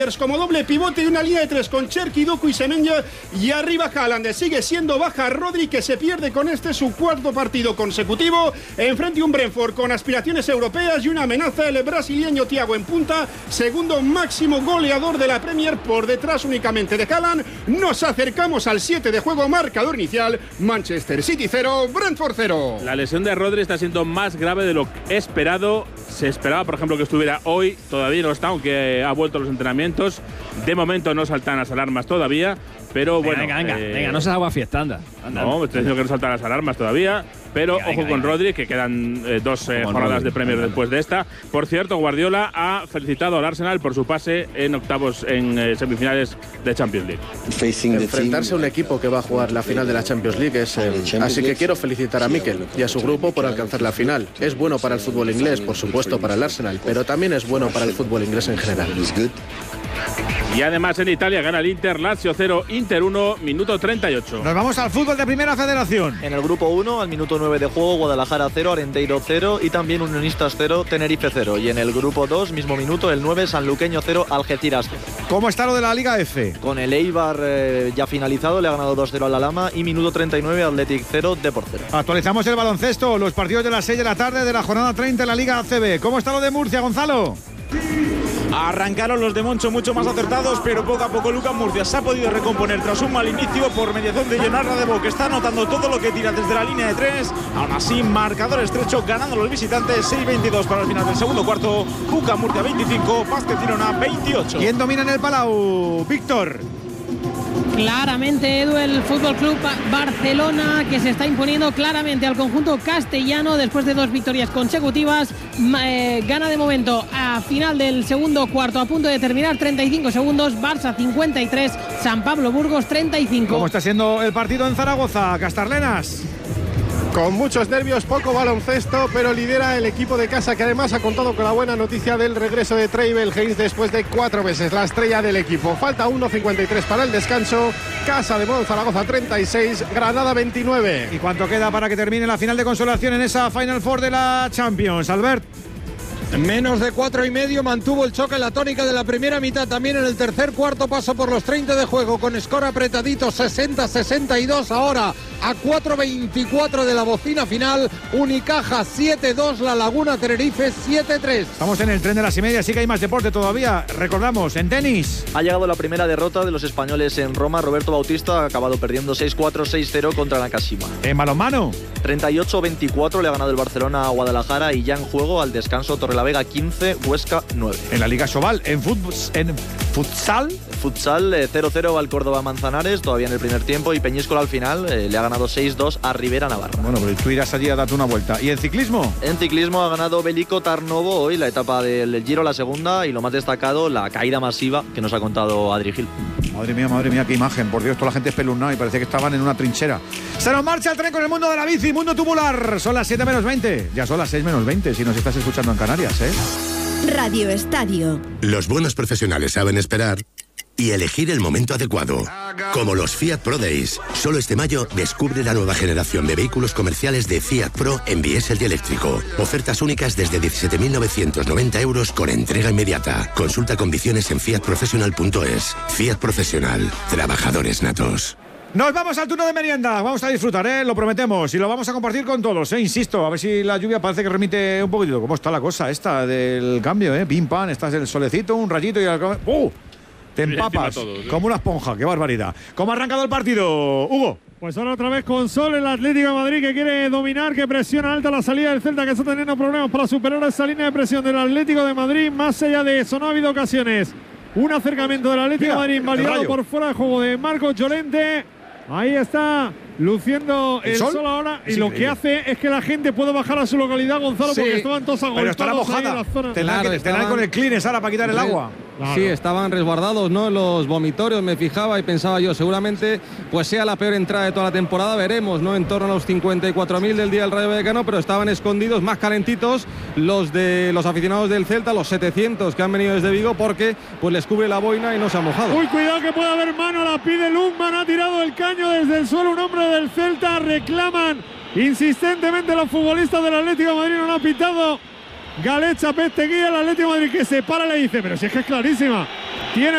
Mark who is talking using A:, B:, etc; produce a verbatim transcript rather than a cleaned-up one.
A: como doble pivote y una línea de tres con Cherki, Doku y Semenya, y arriba Haaland. Sigue siendo baja Rodri, que se pierde con este su cuarto partido consecutivo. Enfrente un Brentford con aspiraciones europeas y una amenaza, el brasileño Thiago en punta, segundo máximo goleador de la Premier, por detrás únicamente de Haaland. Nos acercamos al siete de juego, marcador inicial, Manchester City cero, Brentford cero.
B: La lesión de Rodri está siendo más grave de lo esperado. Se esperaba, por ejemplo, que estuviera hoy, todavía no está, aunque ha vuelto a los entrenamientos. De momento no saltan las alarmas todavía, pero bueno.
C: Venga, venga,
B: eh,
C: venga, no se agua fiesta, anda. anda.
B: No, me estoy diciendo que no saltan las alarmas todavía, pero
C: venga,
B: ojo
C: venga,
B: con
C: venga.
B: Rodri, que quedan eh, dos eh, jornadas
C: Rodri,
B: de Premier
C: venga,
B: después de esta. Por cierto, Guardiola ha felicitado al Arsenal por su pase en octavos, en eh, semifinales de Champions League.
D: Enfrentarse a un equipo que va a jugar la final de la Champions League es eh, así que quiero felicitar a Mikel y a su grupo por alcanzar la final. Es bueno para el fútbol inglés, por supuesto para el Arsenal, pero también es bueno para el fútbol inglés en general.
B: Y además en Italia gana el Inter, Lazio cero, Inter uno, minuto treinta y ocho.
E: Nos vamos al fútbol de Primera Federación.
F: En el grupo uno, al minuto nueve de juego, Guadalajara cero, Arenteiro cero y también Unionistas cero, Tenerife cero. Y en el grupo dos, mismo minuto, el nueve, Sanluqueño cero, Algeciras cero.
E: ¿Cómo está lo de la Liga F?
F: Con el Eibar eh, ya finalizado, le ha ganado dos cero al Alhama y minuto treinta y nueve, Athletic cero, Depor cero.
E: Actualizamos el baloncesto, los partidos de las seis de la tarde de la jornada treinta en la Liga A C B. ¿Cómo está lo de Murcia, Gonzalo?
G: Arrancaron los de Moncho mucho más acertados, pero poco a poco Lucas Murcia se ha podido recomponer tras un mal inicio por mediación de Leonardo Debo, que está anotando todo lo que tira desde la línea de tres. Aún así, marcador estrecho, ganando los visitantes, seis veintidós para el final del segundo cuarto. Lucas Murcia veinticinco, Vázquez Girona veintiocho.
E: ¿Quién domina en el Palau? Víctor.
H: Claramente, Edu, el Fútbol Club Barcelona, que se está imponiendo claramente al conjunto castellano después de dos victorias consecutivas. Eh, gana de momento a final del segundo cuarto, a punto de terminar, treinta y cinco segundos. Barça cincuenta y tres, San Pablo Burgos treinta y cinco.
E: ¿Cómo está siendo el partido en Zaragoza, Castarlenas?
A: Con muchos nervios, poco baloncesto, pero lidera el equipo de casa, que además ha contado con la buena noticia del regreso de Treibel Haynes después de cuatro meses, la estrella del equipo. Falta uno cincuenta y tres para el descanso. Casa de Mon Zaragoza treinta y seis, Granada veintinueve.
E: ¿Y cuánto queda para que termine la final de consolación en esa Final Four de la Champions, Albert?
I: Menos de cuatro y medio, mantuvo el choque en la tónica de la primera mitad. También en el tercer cuarto paso por los treinta de juego, con score apretadito, sesenta sesenta y dos. Ahora a cuatro veinticuatro de la bocina final, Unicaja siete dos, La Laguna Tenerife siete tres.
E: Estamos en el tren de las y media, sí que hay más deporte todavía. Recordamos, en tenis
F: ha llegado la primera derrota de los españoles en Roma. Roberto Bautista ha acabado perdiendo seis cuatro, seis cero contra Nakashima.
E: En balonmano,
F: treinta y ocho veinticuatro le ha ganado el Barcelona a Guadalajara, y ya en juego al descanso Torrelavega quince, Huesca nueve.
E: En la Liga Sobal, en, fut, en futsal.
F: Futsal eh, cero cero al Córdoba Manzanares, todavía en el primer tiempo, y Peñíscola al final eh, le ha ganado seis dos a Rivera Navarra.
E: Bueno, pero tú irás allí a darte una vuelta. ¿Y en ciclismo?
F: En ciclismo ha ganado Belico Tarnovo hoy la etapa del Giro, la segunda, y lo más destacado, la caída masiva que nos ha contado Adri Gil.
E: Madre mía, madre mía, qué imagen. Por Dios, toda la gente espeluznada y parecía que estaban en una trinchera. Se nos marcha el tren con el mundo de la bici, mundo tubular. Son las siete menos veinte. Ya son las seis menos veinte si nos estás escuchando en Canarias, ¿eh?
J: Radio Estadio.
K: Los buenos profesionales saben esperar y elegir el momento adecuado. Como los Fiat Pro Days. Solo este mayo descubre la nueva generación de vehículos comerciales de Fiat Pro en diésel y eléctrico. Ofertas únicas desde diecisiete mil novecientos noventa euros con entrega inmediata. Consulta condiciones en fiat professional punto es. Fiat Profesional. Trabajadores natos.
E: Nos vamos al turno de merienda, vamos a disfrutar, ¿eh? Lo prometemos, y lo vamos a compartir con todos, ¿eh? Insisto, a ver si la lluvia parece que remite un poquitito. ¿Cómo está la cosa esta del cambio, eh? Pim, pam, estás el solecito, un rayito y al... ¡Uh! Te empapas todo, ¿sí? Como una esponja, qué barbaridad. ¿Cómo ha arrancado el partido, Hugo?
L: Pues ahora otra vez con sol el Atlético de Madrid, que quiere dominar, que presiona alta la salida del Celta, que está teniendo problemas para superar esa línea de presión del Atlético de Madrid. Más allá de eso, no ha habido ocasiones. Un acercamiento del Atlético de Madrid invalidado por fuera de juego de Marcos Llorente. Ahí está luciendo el, el sol? sol ahora, es y increíble. Lo que hace es que la gente pueda bajar a su localidad, Gonzalo, sí, porque estaban todos agolpados.
E: Pero estará mojada.
L: En la zona.
E: Tendrán que, estaban... con el Kleenex ahora para quitar el agua.
C: Claro. Sí, estaban resguardados, ¿no? En los vomitorios, me fijaba y pensaba yo, seguramente pues sea la peor entrada de toda la temporada, veremos, ¿no? En torno a los cincuenta y cuatro mil del día del Rayo Vallecano, pero estaban escondidos, más calentitos los de los aficionados del Celta, los setecientos que han venido desde Vigo, porque pues les cubre la boina y no se ha mojado.
L: Uy, cuidado que puede haber mano, la pide Lundman, ha tirado el caño desde el suelo un hombre del Celta, reclaman insistentemente los futbolistas del Atlético de Madrid, no lo ha pitado Galet Chapet Teguía, el Atlético de Madrid, que se para, le dice, pero si es que es clarísima.